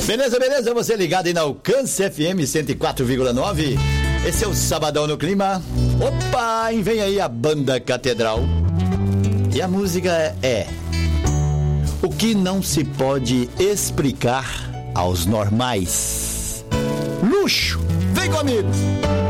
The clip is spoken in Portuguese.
Beleza, beleza, você ligado aí na Alcance FM 104,9. Esse é o Sabadão no Clima. Opa, e vem aí a Banda Catedral. E a música é O que não se pode explicar aos normais. Luxo, vem comigo.